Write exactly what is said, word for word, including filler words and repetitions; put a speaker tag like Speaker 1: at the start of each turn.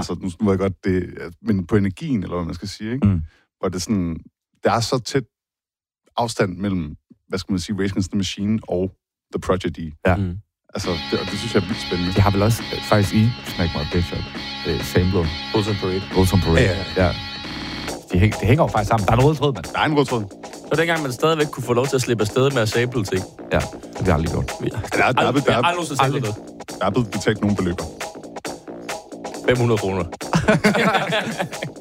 Speaker 1: Altså, nu ved jeg godt, det, men på energien, eller hvad man skal sige, ikke? Mm. Hvor det sådan, der er så tæt afstand mellem, hvad skal man sige, Rage Against the Machine og The Prodigy.
Speaker 2: Ja. Mm.
Speaker 1: Altså, det, og det synes jeg er vildt spændende.
Speaker 2: De har vel også faktisk i Smack My Bitch Up øh, samlet.
Speaker 3: Bulls Parade.
Speaker 2: Bulls Parade, ja. ja. ja. De hæng, det hænger jo faktisk sammen. Der er en rød tråd, mand.
Speaker 1: Der er en rød tråd.
Speaker 3: Så dengang man stadigvæk kunne få lov til at slippe afsted med at sample ting.
Speaker 2: Ja, det har vi aldrig gjort.
Speaker 1: Ja, der, der, der, der, der,
Speaker 3: der, aldrig, der,
Speaker 1: der er blevet betalt nogle beløber.
Speaker 3: fem hundrede kroner.